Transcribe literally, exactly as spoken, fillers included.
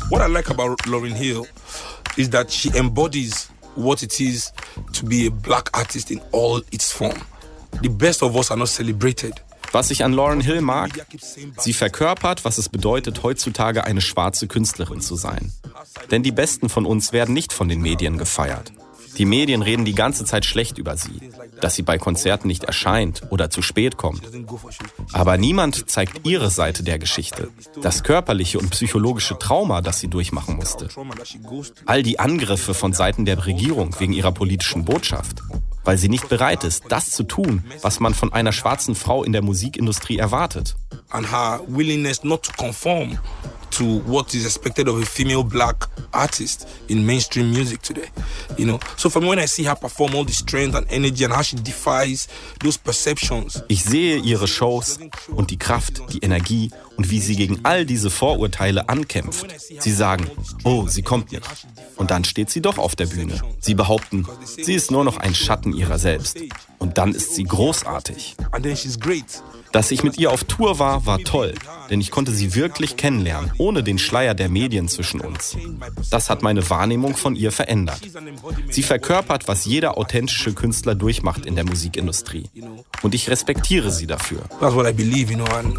What I like about Lauryn Hill is that she embodies what it is to be a black artist in all its form. The best of us are not celebrated. Was ich an Lauryn Hill mag, sie verkörpert, was es bedeutet, heutzutage eine schwarze Künstlerin zu sein. Denn die Besten von uns werden nicht von den Medien gefeiert. Die Medien reden die ganze Zeit schlecht über sie, dass sie bei Konzerten nicht erscheint oder zu spät kommt. Aber niemand zeigt ihre Seite der Geschichte, das körperliche und psychologische Trauma, das sie durchmachen musste. All die Angriffe von Seiten der Regierung wegen ihrer politischen Botschaft, weil sie nicht bereit ist, das zu tun, was man von einer schwarzen Frau in der Musikindustrie erwartet. And her willingness not to conform to what is expected of a female black artist in mainstream music today, you know. So for me, when I see her perform all the strength and energy and how she defies those perceptions. Ich sehe ihre Shows und die Kraft, die Energie und wie sie gegen all diese Vorurteile ankämpft. Sie sagen, oh, sie kommt nicht. Und dann steht sie doch auf der Bühne. Sie behaupten, sie ist nur noch ein Schatten ihrer selbst. Und dann ist sie großartig. And then she's great. Dass ich mit ihr auf Tour war, war toll, denn ich konnte sie wirklich kennenlernen, ohne den Schleier der Medien zwischen uns. Das hat meine Wahrnehmung von ihr verändert. Sie verkörpert, was jeder authentische Künstler durchmacht in der Musikindustrie. Und ich respektiere sie dafür. That's what I believe, you know, and